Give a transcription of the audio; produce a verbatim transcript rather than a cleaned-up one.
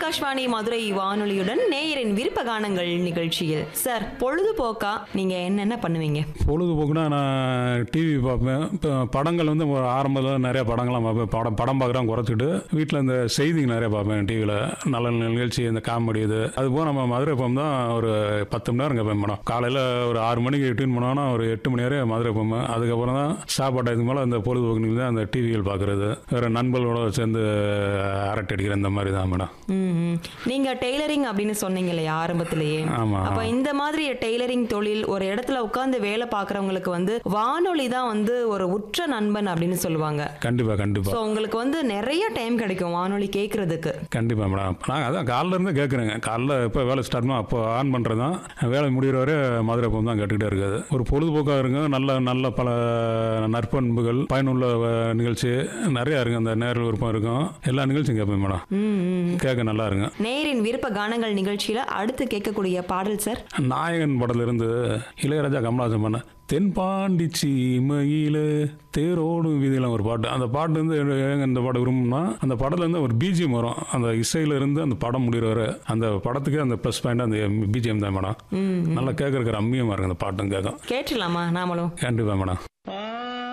ஆகாஷ்வாணி மதுரை வானொலியுடன் நேயரின் விருப்ப கானங்கள் நிகழ்ச்சியில். சார், பொழுதுபோக்கா நீங்க என்னென்ன பண்ணுவீங்க? பொழுதுபோக்குனா நான் டிவி பார்ப்பேன். இப்போ படங்கள் வந்து ஒரு ஆரம்பத்தில் நிறைய படங்கள்லாம் பார்ப்பேன். படம் படம் பார்க்குறேன் குறைச்சிட்டு வீட்டில் இந்த செய்தி நிறைய பார்ப்பேன். டிவியில் நல்ல நிகழ்ச்சி, இந்த காமெடி இது அதுபோல் நம்ம மதுரை எஃப்எம் தான் ஒரு பத்து மணி நேரம் கேட்பேன் மேடம். காலையில் ஒரு ஆறு மணிக்கு டியூன் பண்ணோன்னா ஒரு எட்டு மணி வரை மதுரை எஃப்எம். அதுக்கப்புறம் தான் சாப்பாடு இதுக்கு மேலே அந்த பொழுதுபோக்கு நிகழ்ச்சி தான் அந்த டிவியில் பார்க்குறது. வேறு நண்பர்களோட சேர்ந்து அரட்டை அடிக்கிற இந்த மாதிரி தான் மேடம். ம், நீங்க டெய்லரிங் அப்படின்னு சொன்னீங்க இல்லையா ஆரம்பத்திலேயே? ஆமாம். அப்ப இந்த மாதிரி டெய்லரிங் தொழில் ஒரு இடத்துல உட்கார்ந்து வேலை பார்க்கறவங்களுக்கு வந்து வானொலி தான் வந்து ஒரு உற்ற நண்பன் அப்படின்னு சொல்லுவாங்க. கண்டிப்பாக கண்டிப்பாக. ஸோ உங்களுக்கு வந்து நிறைய டைம் கிடைக்கும் வானொலி கேட்கறதுக்கு. கண்டிப்பாக மேடம். நாங்கள் அதான் காலைல இருந்து கேட்குறேங்க. காலைல எப்போ வேலை ஸ்டார்ட் பண்ணோம் அப்போ ஆன் பண்ணுறது தான். வேலை முடிகிற வரை மதுரை எஃப்எம் தான் கேட்டுக்கிட்டே இருக்காது. ஒரு பொழுதுபோக்காக இருங்க. நல்ல நல்ல பல நற்பண்புகள், பயனுள்ள அஹ், நிகழ்ச்சி நிறையா இருக்குங்க. அந்த நேரில் விருப்பம் இருக்கும். எல்லா நிகழ்ச்சியும் கேட்பேன் மேடம். கேட்க நல்லா இருங்க. நேரின் விருப்ப கானங்கள் நிகழ்ச்சியில அடுத்து கேட்கக்கூடிய பாடல் சார், நாயகன் படத்திலிருந்து இளையராஜா கமலஹாசன் பண்ண தென்பாண்டி சீமையில தேரோடும் வீதியெல்லாம் ஒரு பாட்டு. அந்த பாட்டு வந்து ஏங்க இந்த பாட்டு விரும்புனா அந்த படத்துல இருந்து ஒரு பிஜிஎம் வரும். அந்த இசையில இருந்து அந்த படம் முடிகிற வரை அந்த படத்துக்கு அந்த ப்ளஸ் பாயிண்ட் அந்த பிஜிஎம் தான் மேடம். நல்லா கேட்கறதுக்கு ரம்மியமா இருக்கு அந்த பாட்டும் கேட்கும். கேட்டுலாமா நாமளும்? கண்டிப்பா மேடம்.